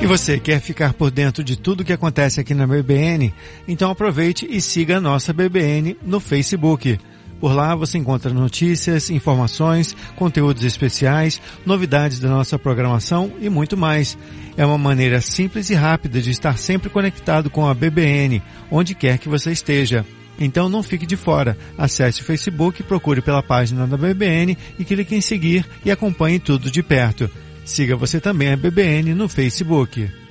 E você quer ficar por dentro de tudo que acontece aqui na BBN? Então aproveite e siga a nossa BBN no Facebook. Por lá você encontra notícias, informações, conteúdos especiais, novidades da nossa programação e muito mais. É uma maneira simples e rápida de estar sempre conectado com a BBN, onde quer que você esteja. Então não fique de fora. Acesse o Facebook, procure pela página da BBN e clique em seguir e acompanhe tudo de perto. Siga você também a BBN no Facebook.